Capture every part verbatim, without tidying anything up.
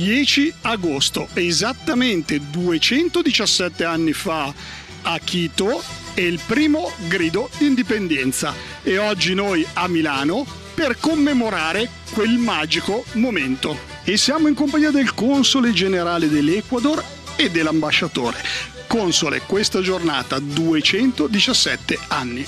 dieci agosto, esattamente duecentodiciassette anni fa, a Quito, è il primo grido d'indipendenza. E oggi noi a Milano per commemorare quel magico momento. E siamo in compagnia del console generale dell'Ecuador e dell'ambasciatore. Console, questa giornata, duecentodiciassette anni.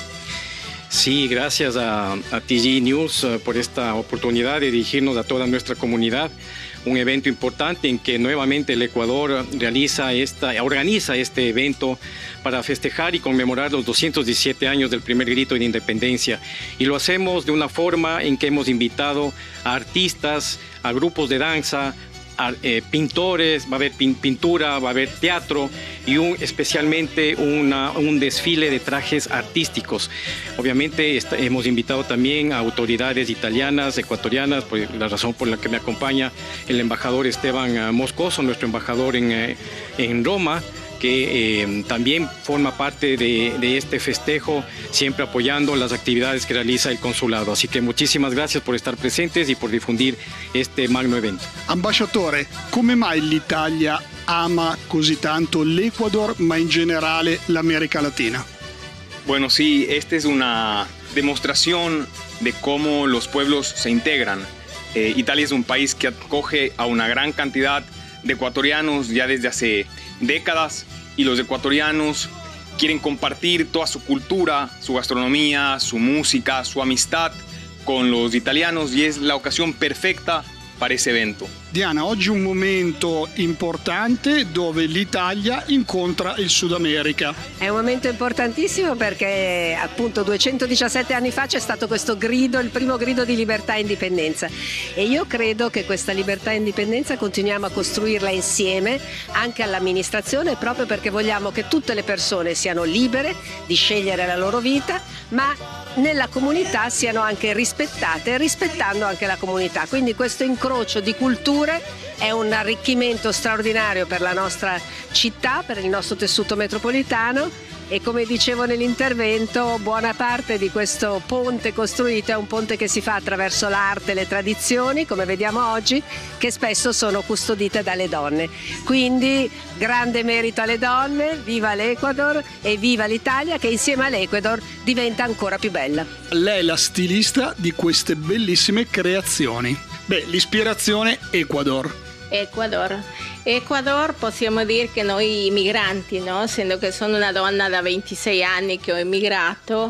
Sí, gracias a, a T G News por esta oportunidad de dirigirnos a toda nuestra comunidad. Un evento importante en que nuevamente el Ecuador realiza esta, organiza este evento para festejar y conmemorar los doscientos diecisiete años del primer grito de independencia. Y lo hacemos de una forma en que hemos invitado a artistas, a grupos de danza, a eh, pintores, va a haber pin pintura, va a haber teatro y un, especialmente una, un desfile de trajes artísticos. Obviamente está, hemos invitado también a autoridades italianas, ecuatorianas, por la razón por la que me acompaña el embajador Esteban Moscoso, nuestro embajador en, eh, en Roma, que eh, también forma parte de, de este festejo, siempre apoyando las actividades que realiza el consulado. Así que muchísimas gracias por estar presentes y por difundir este magno evento. Ambasciatore, come mai l'Italia ama così tanto l'Ecuador, ma in generale l'America Latina? Bueno, sí, esta es una demostración de cómo los pueblos se integran. Eh, Italia es un país que acoge a una gran cantidad de ecuatorianos ya desde hace décadas, y los ecuatorianos quieren compartir toda su cultura, su gastronomía, su música, su amistad con los italianos, y es la ocasión perfecta para ese evento. Diana, oggi è un momento importante dove l'Italia incontra il Sud America. È un momento importantissimo perché appunto duecentodiciassette anni fa c'è stato questo grido, il primo grido di libertà e indipendenza, e io credo che questa libertà e indipendenza continuiamo a costruirla insieme anche all'amministrazione, proprio perché vogliamo che tutte le persone siano libere di scegliere la loro vita, ma nella comunità siano anche rispettate, rispettando anche la comunità. Quindi questo incrocio di culture è un arricchimento straordinario per la nostra città, per il nostro tessuto metropolitano, e come dicevo nell'intervento, buona parte di questo ponte costruito è un ponte che si fa attraverso l'arte e le tradizioni, come vediamo oggi, che spesso sono custodite dalle donne. Quindi grande merito alle donne, viva l'Ecuador e viva l'Italia, che insieme all'Ecuador diventa ancora più bella. Lei è la stilista di queste bellissime creazioni. Beh, l'ispirazione Ecuador. Ecuador. Ecuador, possiamo dire che noi migranti, no? Essendo che sono una donna da ventisei anni che ho emigrato,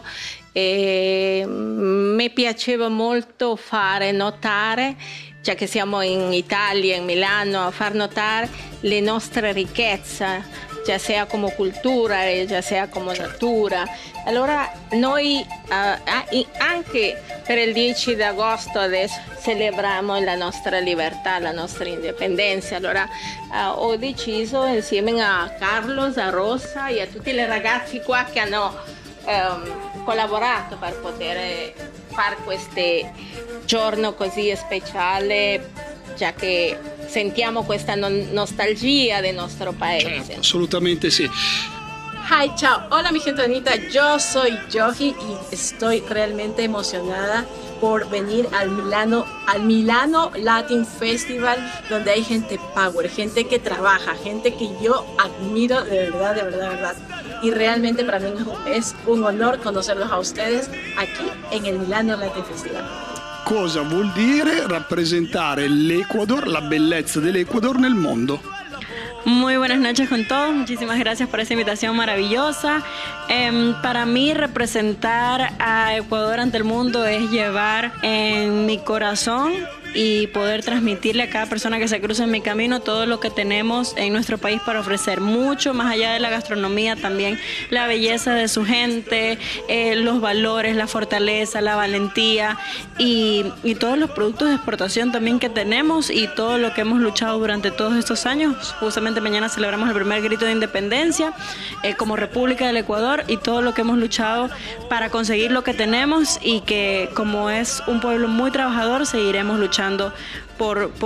e mi piaceva molto fare notare, già che siamo in Italia, in Milano, a far notare le nostre ricchezze, già sia come cultura, già sia come natura. Allora noi eh, anche per il dieci di agosto adesso celebriamo la nostra libertà, la nostra indipendenza. Allora eh, ho deciso insieme a Carlos, a Rosa e a tutti i ragazzi qua che hanno ehm, collaborato per poter fare questo giorno così speciale, già che sentiamo questa non nostalgia del nostro paese. Certo, assolutamente sì. Hi, ciao. Hola mi gente bonita, yo soy Yogi y estoy realmente emocionada por venir al Milano, al Milano Latin Festival, donde hay gente power, gente que trabaja, gente que yo admiro de verdad, de verdad, de verdad. Y realmente para mí es un honor conocerlos a ustedes aquí en el Milano Latin Festival. Cosa vuol dire rappresentare l'Ecuador, la bellezza dell'Ecuador nel mondo? Muy buenas noches con todos, muchísimas gracias por esa invitación maravillosa. Eh, para mí representar a Ecuador ante el mundo es llevar en mi corazón y poder transmitirle a cada persona que se cruza en mi camino todo lo que tenemos en nuestro país para ofrecer, mucho más allá de la gastronomía, también la belleza de su gente, eh, los valores, la fortaleza, la valentía y, y todos los productos de exportación también que tenemos y todo lo que hemos luchado durante todos estos años. Justamente mañana celebramos el primer grito de independencia eh, como República del Ecuador, y todo lo que hemos luchado para conseguir lo que tenemos, y que como es un pueblo muy trabajador seguiremos luchando por, por